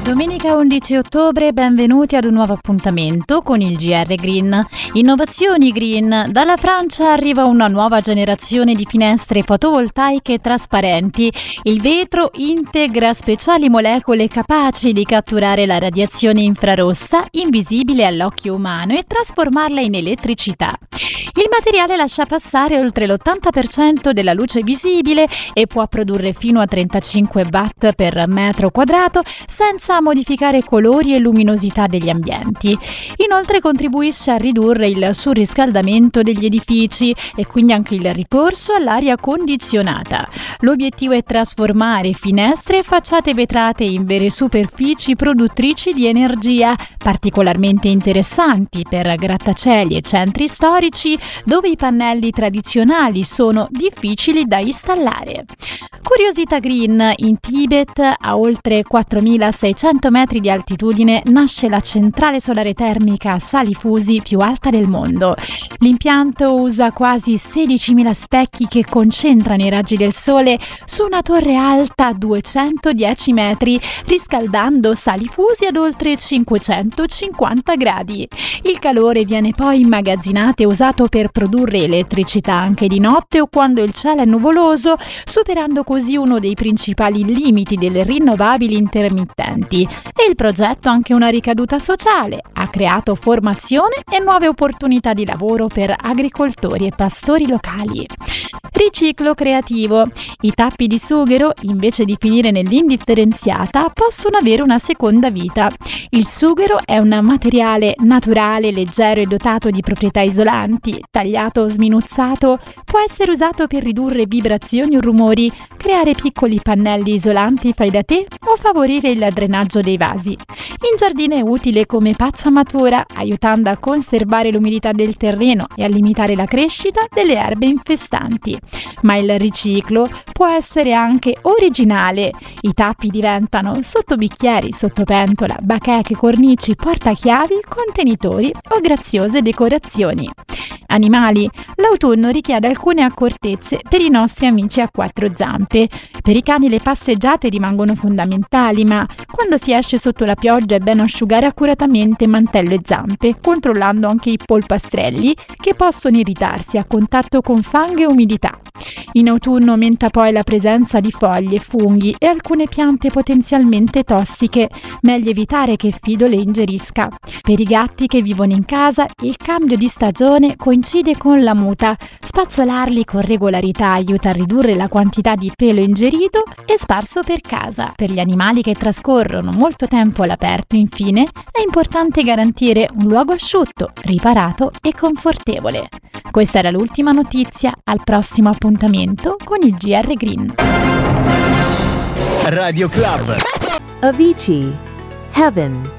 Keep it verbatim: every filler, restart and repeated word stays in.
Domenica undici ottobre, benvenuti ad un nuovo appuntamento con il G R Green. Innovazioni green. Dalla Francia arriva una nuova generazione di finestre fotovoltaiche trasparenti. Il vetro integra speciali molecole capaci di catturare la radiazione infrarossa invisibile all'occhio umano e trasformarla in elettricità. Il materiale lascia passare oltre l'ottanta per cento della luce visibile e può produrre fino a trentacinque watt per metro quadrato senza modificare colori e luminosità degli ambienti. Inoltre contribuisce a ridurre il surriscaldamento degli edifici e quindi anche il ricorso all'aria condizionata. L'obiettivo è trasformare finestre e facciate vetrate in vere superfici produttrici di energia, particolarmente interessanti per grattacieli e centri storici dove i pannelli tradizionali sono difficili da installare. Curiosità green: in Tibet, a oltre quattromilaseicento metri di altitudine, nasce la centrale solare termica a sali fusi più alta del mondo. L'impianto usa quasi sedicimila specchi che concentrano i raggi del sole su una torre alta duecentodieci metri, riscaldando sali fusi ad oltre cinquecentocinquanta gradi. Il calore viene poi immagazzinato e usato per produrre elettricità anche di notte o quando il cielo è nuvoloso, superando così uno dei principali limiti delle rinnovabili intermittenti. E il progetto ha anche una ricaduta sociale: ha creato formazione e nuove opportunità di lavoro per agricoltori e pastori locali. Riciclo creativo: i tappi di sughero, invece di finire nell'indifferenziata, possono avere una seconda vita. Il sughero è un materiale naturale, leggero e dotato di proprietà isolanti. Tagliato o sminuzzato, può essere usato per ridurre vibrazioni o rumori, creare piccoli pannelli isolanti fai da te o favorire il drenaggio dei vasi. In giardino è utile come pacciamatura, aiutando a conservare l'umidità del terreno e a limitare la crescita delle erbe infestanti. Ma il riciclo può essere anche originale. I tappi diventano sottobicchieri, sottopentola, bacheche, cornici, portachiavi, contenitori o graziose decorazioni. Animali: l'autunno richiede alcune accortezze per i nostri amici a quattro zampe. Per i cani le passeggiate rimangono fondamentali, ma quando si esce sotto la pioggia è bene asciugare accuratamente mantello e zampe, controllando anche i polpastrelli che possono irritarsi a contatto con fanghi e umidità. In autunno aumenta poi la presenza di foglie, funghi e alcune piante potenzialmente tossiche. Meglio evitare che Fido le ingerisca. Per i gatti che vivono in casa, il cambio di stagione coincide con la muta. Spazzolarli con regolarità aiuta a ridurre la quantità di pelo ingerito e sparso per casa. Per gli animali che trascorrono molto tempo all'aperto, infine, è importante garantire un luogo asciutto, riparato e confortevole. Questa era l'ultima notizia. Al prossimo appuntamento con il G R Green. Radio Club. Avicii, Heaven.